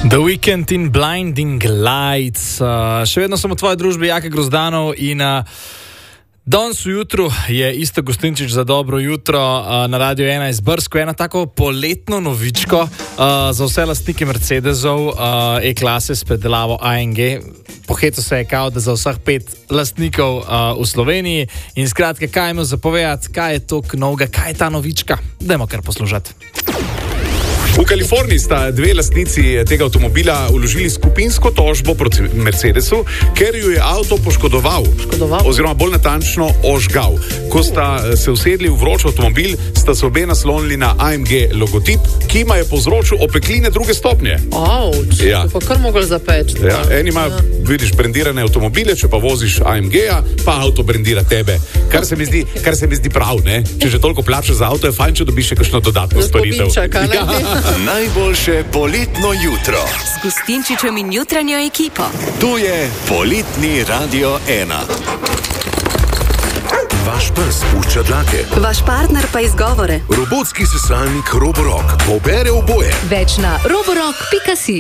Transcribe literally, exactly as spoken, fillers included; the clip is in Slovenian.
The Weekend in Blinding Lights. Uh, še vedno sem v tvoji družbi, Jaka Grozdanov, in uh, danes ujutru je isto Gostinčič za dobro jutro uh, na Radio ena iz Brsko. Ena tako poletno novičko uh, za vse lastnike Mercedesov, uh, E-klase s predelavo A M G. Poheto se je kao, da za vseh pet lastnikov uh, v Sloveniji. In skratka, kaj imamo zapovedati, kaj je to novega, kaj je ta novička? Dajmo kar poslušati. V Kaliforniji sta dve lastnici tega avtomobila vložili skupinsko tožbo proti Mercedesu, ker ju je avto poškodoval, Škodoval. oziroma bolj natančno ožgal. Ko sta se usedli v vroč avtomobil, sta se obe naslonili na A M G logotip, ki ima je povzročil opekline druge stopnje. Avč, Ja. to pa kar mogli zapeči. Ja, eni imajo, ja. vidiš, brendirane avtomobile, če pa voziš A M G-ja, pa avto brendira tebe. Kar se mi zdi, kar se mi zdi prav, ne? Če že toliko plačaš za avto, je fajn, če dobiš še kakšno dodatno storitev. Spominček, a ne? Najboljše poletno jutro. S Gostinčičem in jutranjo ekipo. Tu je poletni Radio ena. Vaš pes pušča dlake. Vaš partner pa izgovore. Robotski sesalnik Roborock pobere oboje. Več na roborock pika si.